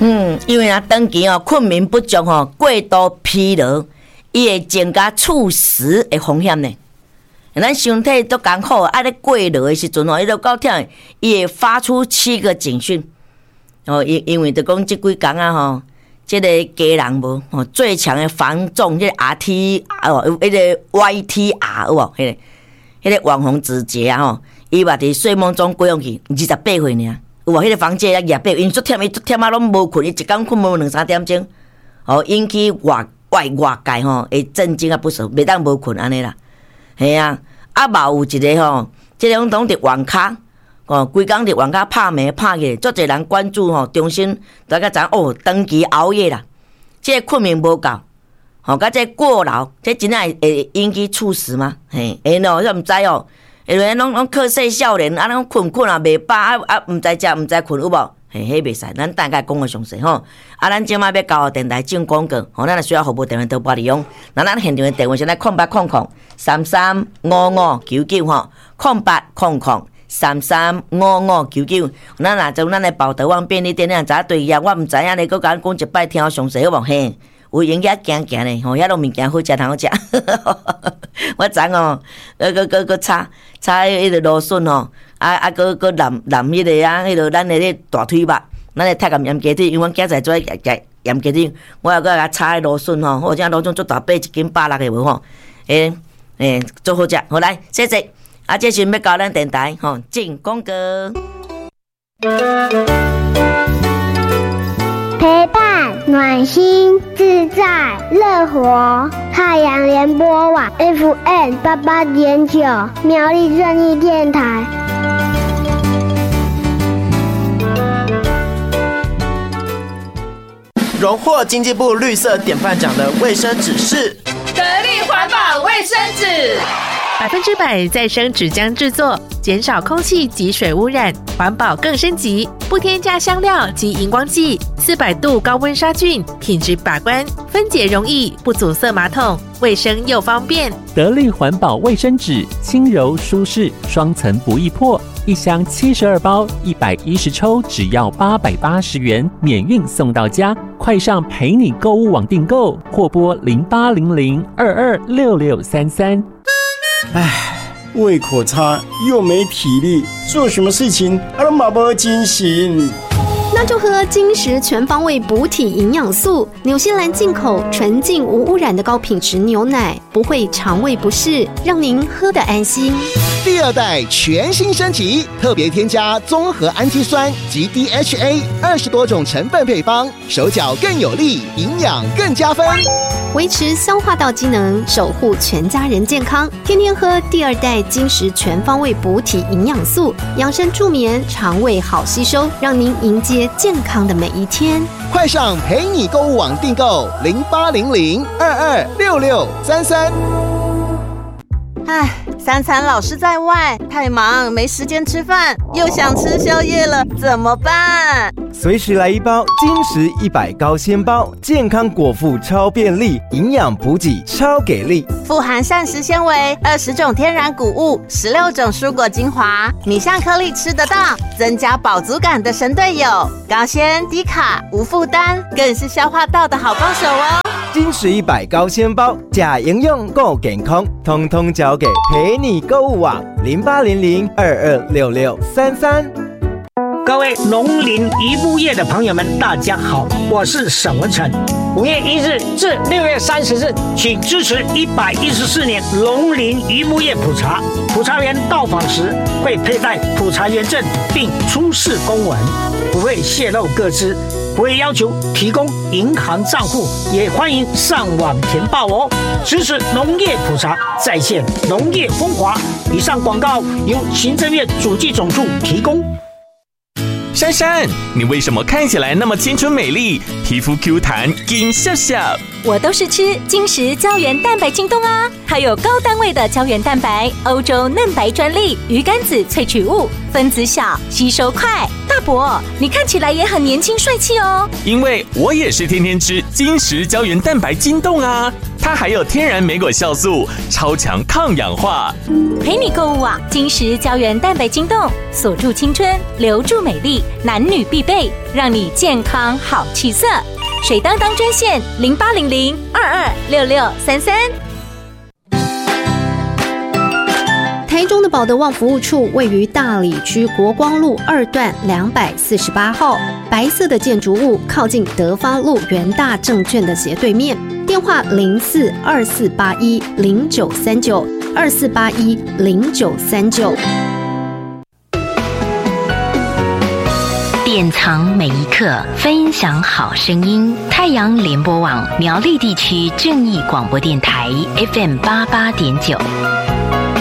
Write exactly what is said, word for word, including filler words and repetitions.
嗯，因为啊，长期哦困眠不足哦，过度疲劳，伊会增加猝死的风险呢。咱身体都刚好，啊咧过劳的时阵哦，伊就到忝，伊会发出七个警讯。哦，因因为就讲即几工啊吼，即、這个家人无哦最强的防重，即、這个 R T 哦，迄个 Y T R 有无？迄、那个迄个网红子杰啊吼，伊嘛伫睡梦中过上去，二十八岁尔，有无？迄、那个房间啊廿八，因足忝，伊足忝啊，拢无困，伊一工困无两三点钟，哦，引起外外外界吼会震惊啊不少，袂当无困安尼啦，系啊，啊嘛有一个吼，即、這个拢伫网咖。哦，规工伫网咖拍暝拍起，足侪人关注吼，中心大家知哦，长期熬夜啦，即、這个困眠无够，吼，甲即过劳，即真正会引起猝死吗？嘿，哎喏，我毋知哦，因为拢拢瞌睡少年，啊，拢困困啊袂饱，啊啊，毋知食毋知困有无？嘿，迄袂使，咱大概讲个详细吼。啊，咱即摆要交电台进广告，吼，咱若需要服务电话都拨利用。那咱现场的电话是咱空八空空三三五五九九吼，空八空空。三三五五九九，咱若从咱的报道网便利店，咱知影对呀，我毋知影你，佮甲咱讲一摆，听详细好无？嘿，有闲遐行行咧，吼，遐种物件好食，通好食。我知哦，佮佮佮佮擦擦迄个芦笋吼，啊啊，佮佮淋淋迄个啊，迄个咱的迄大腿肉，咱的太监盐鸡腿，因为阮囝仔做盐盐鸡腿，我又佮甲擦迄芦笋吼，好像芦笋做大把一斤百六个无吼，诶诶，做好食，好来，谢谢。啊，这是要交咱电台吼，进广告。 陪伴、暖心、自在、乐活。太阳联播网 F M 八八点九，苗栗正义电台。 荣获经济部绿色典范奖的卫生纸是得力环保卫生纸。 百分之百再生纸浆制作，减少空气及水污染，环保更升级。不添加香料及荧光剂，四百度高温杀菌，品质把关，分解容易，不阻塞马桶，卫生又方便。 得力环保卫生纸，轻柔舒适，双层不易破。一箱七十二包，一百一十抽，只要八百八十元，免运送到家。快上陪你购物网订购，或拨零八零零二二六六三三。 唉，胃口差又没体力，做什么事情啊都马不精神。 那就喝金石全方位补体营养素，纽西兰进口纯净无污染的高品质牛奶，不会肠胃不适，让您喝得安心。 第二代全新升级，特别添加综合氨基酸及 D H A 二十多种成分配方，手脚更有力，营养更加分， 维持消化道机能，守护全家人健康。天天喝第二代金石全方位补体营养素，养生助眠，肠胃好吸收，让您迎接健康的每一天。 快上陪你购物网订购零八零零二二六六三三。 唉，三餐老是在外，太忙没时间吃饭，又想吃宵夜了，怎么办？ 随时来一包金石一百高纤包，健康果腹超便利，营养补给超给力， 富含膳食纤维、二十种天然谷物、十六种蔬果精华，米香颗粒吃得到，增加饱足感的神队友，高纤低卡无负担，更是消化道的好帮手哦。 金石一百高纤包，假营养够健康，通通交给陪你购物网零八零零二二六六三三。 各位农林渔牧业的朋友们，大家好，我是沈文成。五月一日至六月三十日，请支持一百一十四年农林渔牧业普查。普查员到访时会佩戴普查员证，并出示公文，不会泄露个资，不会要求提供银行账户，也欢迎上网填报哦。支持农业普查，再现农业风华。以上广告由行政院主计总处提供。 珊珊，你为什么看起来那么青春美丽，皮肤 Q 弹，紧笑笑？ 我都是吃金石胶原蛋白晶冻啊，它有高单位的胶原蛋白，欧洲嫩白专利，鱼肝子萃取物，分子小，吸收快。大伯，你看起来也很年轻帅气哦。 因为我也是天天吃金石胶原蛋白晶冻啊，它还有天然莓果酵素，超强抗氧化。 陪你购物啊，金石胶原蛋白晶冻，锁住青春，留住美丽，男女必备，让你健康好气色。水当当专线零八零零二二六六三三。 台中的保德旺服务处位于大里区国光路二段两百四十八号，白色的建筑物靠近德芳路元大证券的斜对面。电话零四二四八一零九三九二四八一零九三九。 典藏每一刻，分享好声音。太阳联播网苗栗地区正义广播电台 F M 八八点九。